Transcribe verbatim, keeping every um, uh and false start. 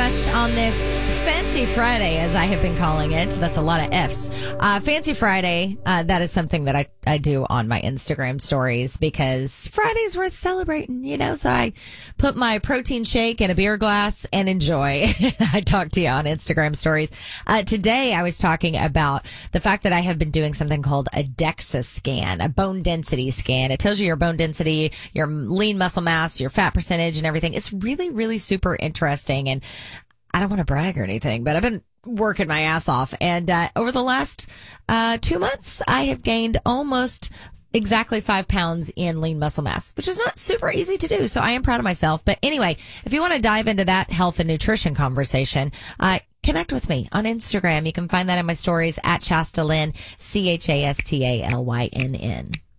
Rush on this Fancy Friday, as I have been calling it. That's a lot of F's. Uh, Fancy Friday, uh, that is something that I, I do on my Instagram stories because Friday's worth celebrating, you know? So I put my protein shake in a beer glass and enjoy. I talk to you on Instagram stories. Uh, today I was talking about the fact that I have been doing something called a DEXA scan, a bone density scan. It tells you your bone density, your lean muscle mass, your fat percentage and everything. It's really, really super interesting. And I don't want to brag or anything, but I've been working my ass off. And uh, over the last uh, two months, I have gained almost exactly five pounds in lean muscle mass, which is not super easy to do. So I am proud of myself. But anyway, if you want to dive into that health and nutrition conversation, uh, connect with me on Instagram. You can find that in my stories at Shasta Lynn, C H A S T A L Y N N.